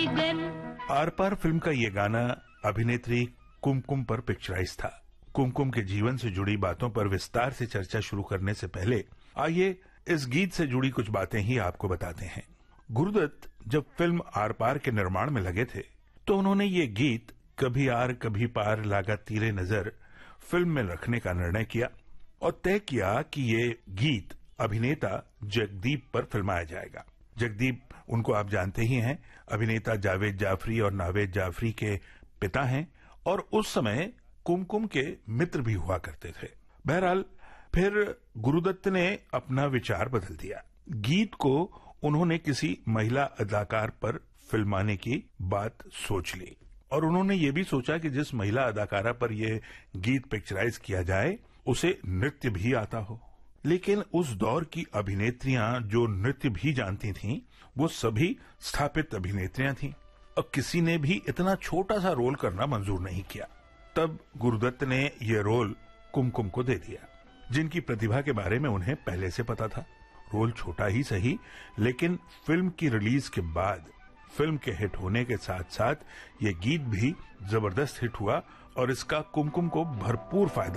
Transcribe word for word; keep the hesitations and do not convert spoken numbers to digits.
Are par film का ये गाना अभिनेत्री कुमकुम पर पिक्चराइज था। कुमकुम के जीवन से जुड़ी बातों पर विस्तार से चर्चा शुरू करने से पहले आइए इस गीत से जुड़ी कुछ बातें ही आपको बताते हैं। गुरुदत्त जब फिल्म आर पार के निर्माण में लगे थे तो उन्होंने ये गीत कभी आर कभी पार लागा तीरे नजर फिल्म में रखने का निर्णय किया और तय किया कि ये गीत अभिनेता जगदीप पर फिल्माया जाएगा। जगदीप उनको आप जानते ही हैं, अभिनेता जावेद जाफरी और नावेद जाफरी के पिता हैं और उस समय कुमकुम के मित्र भी हुआ करते थे। बहरहाल फिर गुरुदत्त ने अपना विचार बदल दिया। गीत को उन्होंने किसी महिला अदाकार पर फिल्माने की बात सोच ली और उन्होंने ये भी सोचा कि जिस महिला अदाकारा पर यह गीत पिक्चराइज किया जाए उसे नृत्य भी आता हो। लेकिन उस दौर की अभिनेत्रियां जो नृत्य भी जानती थीं, वो सभी स्थापित अभिनेत्रियां थीं और किसी ने भी इतना छोटा सा रोल करना मंजूर नहीं किया। तब गुरुदत्त ने यह रोल कुमकुम को दे दिया, जिनकी प्रतिभा के बारे में उन्हें पहले से पता था। रोल छोटा ही सही, लेकिन फिल्म की रिलीज के बाद फिल्म के हिट होने के साथ साथ ये गीत भी जबरदस्त हिट हुआ और इसका कुमकुम को भरपूर फायदा